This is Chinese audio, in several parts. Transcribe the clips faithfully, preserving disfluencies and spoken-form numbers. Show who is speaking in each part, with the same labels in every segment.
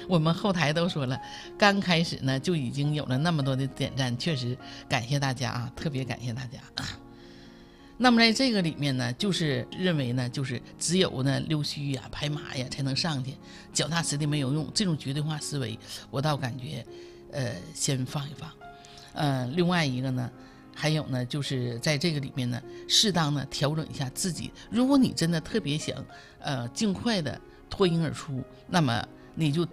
Speaker 1: 我们后台都说了，刚开始呢就已经有了那么多的点赞，确实感谢大家啊，特别感谢大家啊。那么在这个里面呢，就是认为呢，就是只有呢溜须呀、拍马呀才能上去，脚踏实地没有用，这种绝对化思维，我倒感觉，呃，先放一放。呃，另外一个呢，还有呢，就是在这个里面呢，适当的调整一下自己。如果你真的特别想，呃，尽快的脱颖而出，那么你就，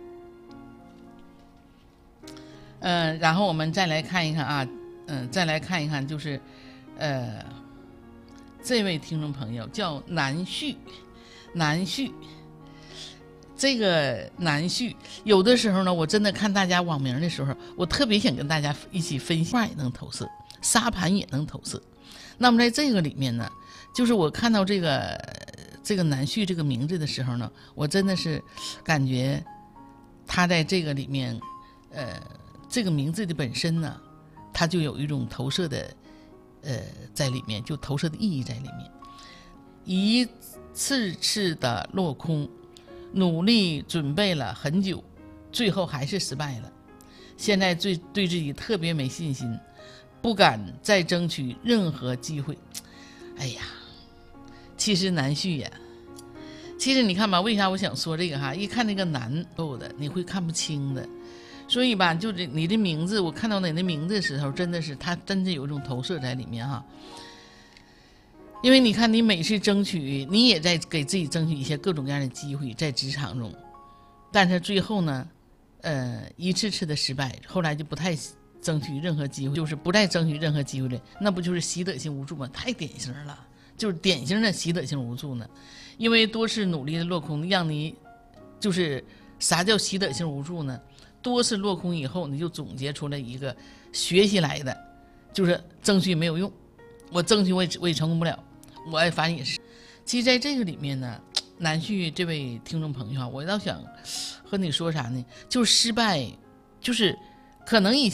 Speaker 1: 呃，然后我们再来看一看啊，嗯、呃，再来看一看，就是，呃。这位听众朋友叫南旭，南旭，这个南旭，有的时候呢，我真的看大家网名的时候，我特别想跟大家一起分析，也能投射，沙盘也能投射。那么在这个里面呢，就是我看到这个这个南旭这个名字的时候呢，我真的是感觉他在这个里面，呃，这个名字的本身呢，它就有一种投射的。呃，在里面就投射的意义在里面，一次次的落空，努力准备了很久，最后还是失败了。现在对对自己特别没信心，不敢再争取任何机会。哎呀，其实南旭呀，其实你看吧，为啥我想说这个哈？一看那个南够的，你会看不清的。所以吧，就是你的名字，我看到你的名字的时候，真的是它真的有一种投射在里面哈。因为你看，你每次争取，你也在给自己争取一些各种各样的机会，在职场中，但是最后呢，呃，一次次的失败，后来就不太争取任何机会，就是不再争取任何机会了，那不就是习得性无助吗？太典型了，就是典型的习得性无助呢。因为多次努力的落空，让你就是啥叫习得性无助呢？多次落空以后，你就总结出来一个学习来的，就是争取没有用，我争取我也我也成功不了，我也反正也是。其实在这个里面呢，南旭这位听众朋友啊，我倒想和你说啥呢？就是失败，就是可能以前。